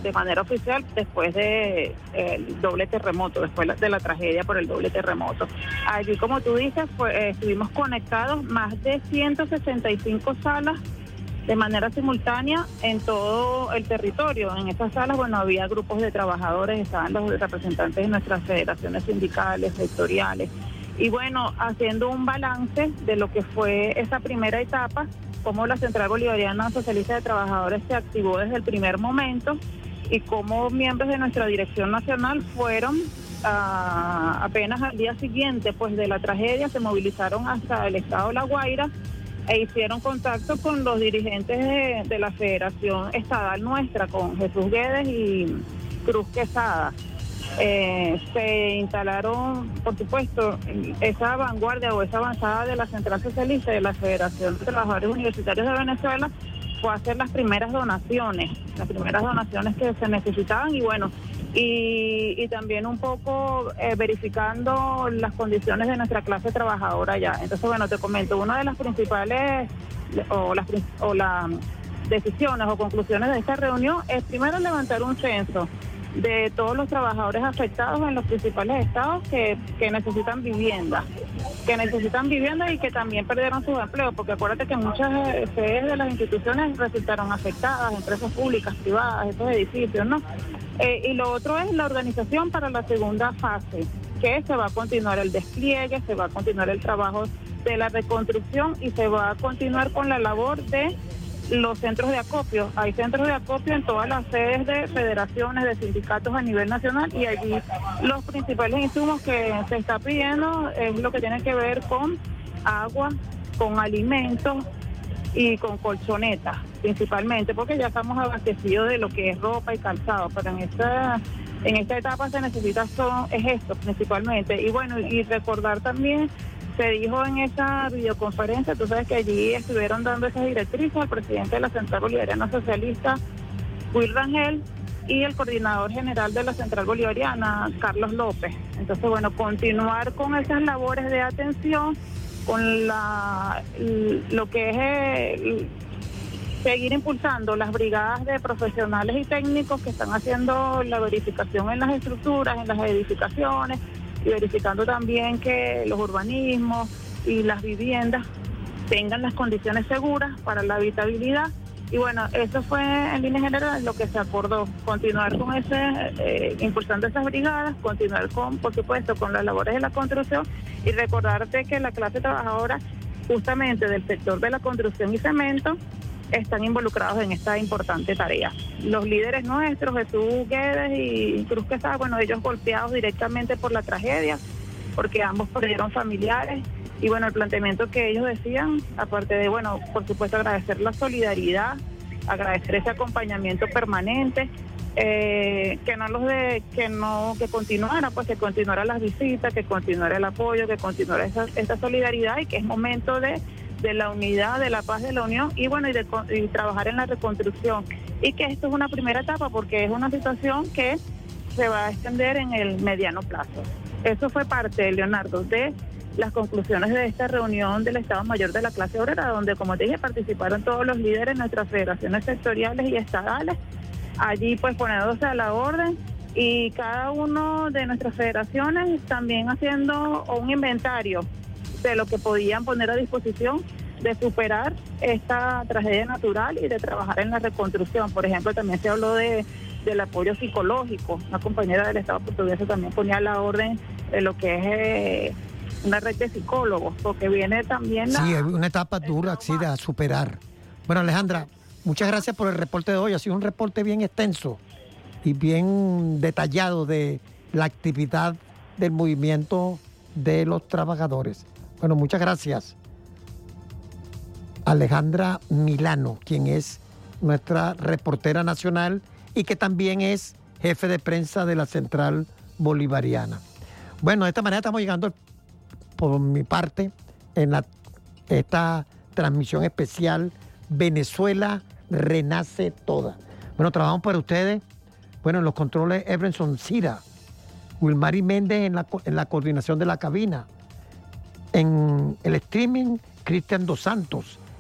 de manera oficial después de el doble terremoto, después de la tragedia por el doble terremoto. Allí, como tú dices, estuvimos conectados más de 165 salas de manera simultánea en todo el territorio. En esas salas, bueno, había grupos de trabajadores, estaban los representantes de nuestras federaciones sindicales, sectoriales, y bueno, haciendo un balance de lo que fue esa primera etapa, cómo la Central Bolivariana Socialista de Trabajadores se activó desde el primer momento y cómo miembros de nuestra dirección nacional fueron apenas al día siguiente pues de la tragedia, se movilizaron hasta el estado de La Guaira e hicieron contacto con los dirigentes de la Federación Estadal nuestra, con Jesús Guedes y Cruz Quesada. Se instalaron, por supuesto, esa vanguardia o esa avanzada de la Central Socialista y de la Federación de Trabajadores Universitarios de Venezuela fue hacer las primeras donaciones que se necesitaban y bueno, y también un poco verificando las condiciones de nuestra clase trabajadora allá. Entonces, bueno, te comento, una de las principales las decisiones o conclusiones de esta reunión es primero levantar un censo de todos los trabajadores afectados en los principales estados que necesitan vivienda y que también perdieron sus empleos, porque acuérdate que muchas sedes de las instituciones resultaron afectadas, empresas públicas, privadas, estos edificios, ¿no? Y lo otro es la organización para la segunda fase, que se va a continuar el despliegue, se va a continuar el trabajo de la reconstrucción y se va a continuar con la labor de los centros de acopio. Hay centros de acopio en todas las sedes de federaciones, de sindicatos a nivel nacional y allí los principales insumos que se está pidiendo es lo que tiene que ver con agua, con alimentos y con colchonetas principalmente, porque ya estamos abastecidos de lo que es ropa y calzado, pero en esta etapa se necesita es esto principalmente. Y bueno, y recordar también, se dijo en esa videoconferencia, tú sabes que allí estuvieron dando esas directrices al presidente de la Central Bolivariana Socialista, Will Rangel, y el coordinador general de la Central Bolivariana, Carlos López. Entonces, bueno, continuar con esas labores de atención, con lo que es seguir impulsando las brigadas de profesionales y técnicos que están haciendo la verificación en las estructuras, en las edificaciones, y verificando también que los urbanismos y las viviendas tengan las condiciones seguras para la habitabilidad. Y bueno, eso fue en líneas generales lo que se acordó, continuar con impulsando esas brigadas, continuar con, por supuesto, con las labores de la construcción y recordarte que la clase trabajadora justamente del sector de la construcción y cemento están involucrados en esta importante tarea. Los líderes nuestros, Jesús Guedes y Cruz Quesada, bueno, ellos golpeados directamente por la tragedia, porque ambos perdieron familiares, y bueno, el planteamiento que ellos decían, aparte de, bueno, por supuesto agradecer la solidaridad, agradecer ese acompañamiento permanente, que continuara, pues que continuara las visitas, que continuara el apoyo, que continuara esta solidaridad, y que es momento de la unidad, de la paz, de la unión y bueno, y trabajar en la reconstrucción, y que esto es una primera etapa porque es una situación que se va a extender en el mediano plazo. Eso fue parte, Leonardo, de las conclusiones de esta reunión del Estado Mayor de la Clase Obrera, donde, como te dije, participaron todos los líderes de nuestras federaciones sectoriales y estadales, allí pues poniéndose a la orden, y cada uno de nuestras federaciones también haciendo un inventario de lo que podían poner a disposición de superar esta tragedia natural y de trabajar en la reconstrucción. Por ejemplo, también se habló del apoyo psicológico. Una compañera del Estado portugués también ponía a la orden de lo que es una red de psicólogos, porque viene también Sí, es una etapa dura, sí, de superar. Bueno, Alejandra, muchas gracias por el reporte de hoy. Ha sido un reporte bien extenso y bien detallado de la actividad del movimiento de los trabajadores. Bueno, muchas gracias. Alejandra Milano, quien es nuestra reportera nacional y que también es jefe de prensa de la Central Bolivariana. Bueno, de esta manera estamos llegando, por mi parte, en esta transmisión especial Venezuela Renace Toda. Bueno, trabajamos para ustedes. Bueno, en los controles, Ebrenson Cira, Wilmary Méndez en la coordinación de la cabina. En el streaming, Cristian Dos Santos.